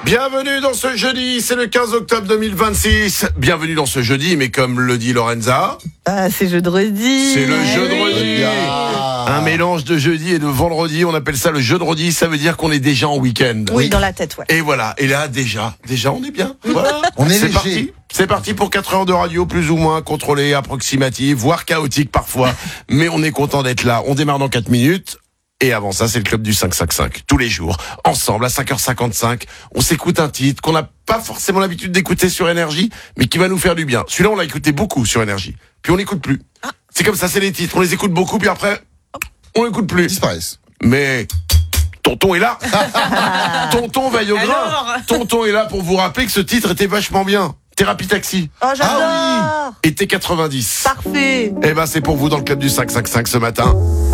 Bienvenue dans ce jeudi, c'est le 15 octobre 2026. Bienvenue dans ce jeudi, mais comme le dit Lorenza... c'est jeudi. C'est le jeudi. Un mélange de jeudi et de vendredi, on appelle ça le jeudi, ça veut dire qu'on est déjà en week-end. Oui, dans la tête, ouais. Et voilà, et là déjà on est bien. Voilà. On est léger. Parti. C'est parti pour 4 heures de radio, plus ou moins contrôlée, approximative, voire chaotique parfois. Mais on est content d'être là. On démarre dans 4 minutes. Et avant ça, c'est le club du 555. Tous les jours, ensemble, à 5h55, on s'écoute un titre qu'on n'a pas forcément l'habitude d'écouter sur Énergie, mais qui va nous faire du bien. Celui-là, on l'a écouté beaucoup sur Énergie. Puis on l'écoute plus. C'est comme ça, c'est les titres. On les écoute beaucoup, puis après, on l'écoute plus. Ils disparaissent. Mais... Tonton est là. Tonton veille au grain. Alors Tonton est là pour vous rappeler que ce titre était vachement bien. Thérapie Taxi. Oh, j'adore. Et T90. Parfait. Eh ben, c'est pour vous dans le club du 555 ce matin.